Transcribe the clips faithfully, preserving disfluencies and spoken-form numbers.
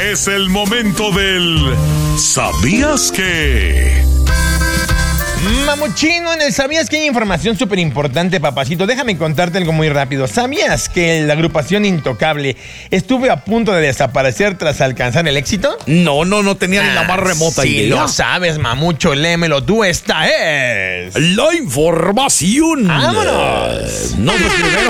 Es el momento del ¿Sabías qué? Mamuchino, en el ¿Sabías qué? Hay información súper importante, papacito. Déjame contarte algo muy rápido. ¿Sabías que la agrupación Intocable estuvo a punto de desaparecer tras alcanzar el éxito? No, no, no tenía ah, ni la más remota si idea. Si lo sabes, mamucho, léemelo tú. Esta es la información. ¡Vámonos! No, pues primero...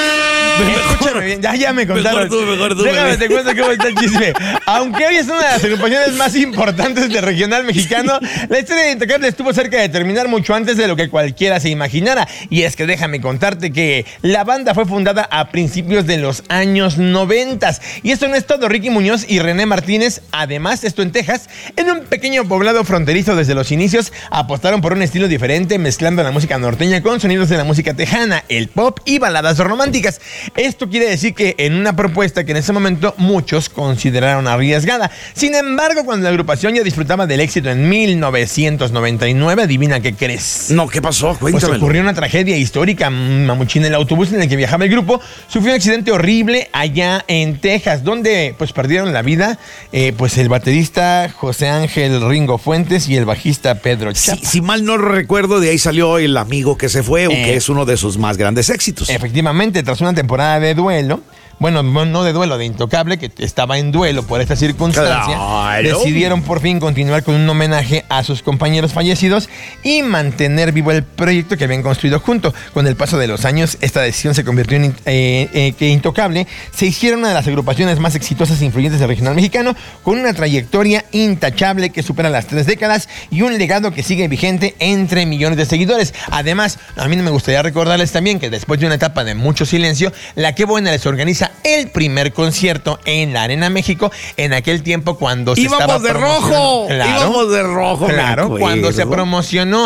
Escúchame bien, ya, ya me contaron. Mejor tú, mejor tú. Déjame te cuento cómo está el chisme. Aunque hoy es una de las agrupaciones más importantes del regional mexicano, la historia de Intocable estuvo cerca de terminar mucho antes de lo que cualquiera se imaginara. Y es que déjame contarte que la banda fue fundada a principios de los años noventas. Y esto no es todo. Ricky Muñoz y René Martínez, además, esto en Texas, en un pequeño poblado fronterizo desde los inicios, apostaron por un estilo diferente, mezclando la música norteña con sonidos de la música tejana, el pop y baladas románticas. Esto quiere decir que en una propuesta que en ese momento muchos consideraron arriesgada. Sin embargo, cuando la agrupación ya disfrutaba del éxito en mil novecientos noventa y nueve, adivina qué crees. No, ¿qué pasó? Cuéntamelo. Pues ocurrió una tragedia histórica, mamuchín. El autobús en el que viajaba el grupo sufrió un accidente horrible allá en Texas, donde pues perdieron la vida eh, pues el baterista José Ángel Ringo Fuentes y el bajista Pedro Chapa. Si, si mal no recuerdo, de ahí salió el amigo que se fue, eh, que es uno de sus más grandes éxitos. Efectivamente, tras una temporada de duelo, bueno, no de duelo, de Intocable, que estaba en duelo por esta circunstancia, claro, decidieron por fin continuar con un homenaje a sus compañeros fallecidos y mantener vivo el proyecto que habían construido junto. Con el paso de los años, esta decisión se convirtió en eh, eh, que Intocable se hiciera una de las agrupaciones más exitosas e influyentes del regional mexicano, con una trayectoria intachable que supera las tres décadas y un legado que sigue vigente entre millones de seguidores. Además, a mí me gustaría recordarles también que después de una etapa de mucho silencio, La Qué Buena les organiza el primer concierto en la Arena México, en aquel tiempo cuando se íbamos estaba de rojo, claro, íbamos de rojo, claro, cuando se promocionó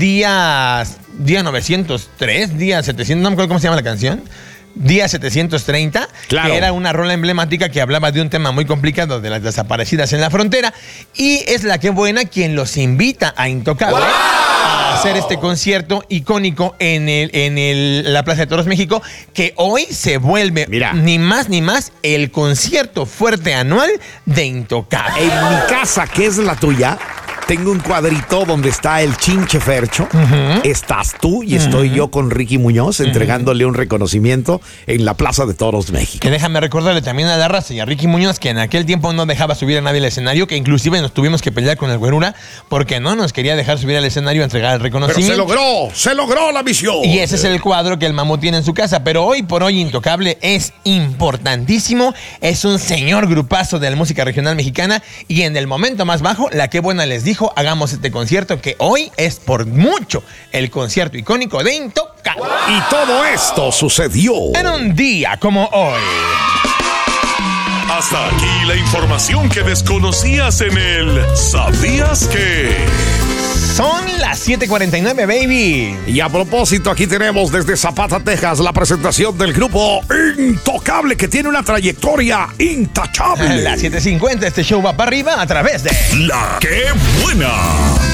día, día novecientos tres, día setecientos, no me acuerdo cómo se llama la canción. Día setecientos treinta, claro, que era una rola emblemática que hablaba de un tema muy complicado de las desaparecidas en la frontera, y es La Qué Buena quien los invita a Intocable ¡wow! A hacer este concierto icónico en el en el la Plaza de Toros México, que hoy se vuelve, mira, ni más ni más el concierto fuerte anual de Intocable. En mi casa, que es la tuya, tengo un cuadrito donde está el Chinche Fercho, uh-huh, estás tú y estoy uh-huh. yo con Ricky Muñoz entregándole uh-huh. un reconocimiento en la Plaza de Toros México. Que déjame recordarle también a la raza y a Ricky Muñoz que en aquel tiempo no dejaba subir a nadie al escenario, que inclusive nos tuvimos que pelear con el Güerura porque no nos quería dejar subir al escenario a entregar el reconocimiento. Pero se logró, se logró la misión. Y ese es el cuadro que el Mamut tiene en su casa, pero hoy por hoy Intocable es importantísimo, es un señor grupazo de la música regional mexicana y en el momento más bajo, La Qué Buena les dijo, hagamos este concierto que hoy es por mucho el concierto icónico de Intocable. ¡Wow! Y todo esto sucedió en un día como hoy. Hasta aquí la información que desconocías en el ¿Sabías qué? Son las siete cuarenta y nueve, baby. Y a propósito, aquí tenemos desde Zapata, Texas, la presentación del grupo Intocable, que tiene una trayectoria intachable. Las siete cincuenta, este show va para arriba a través de La Qué Buena.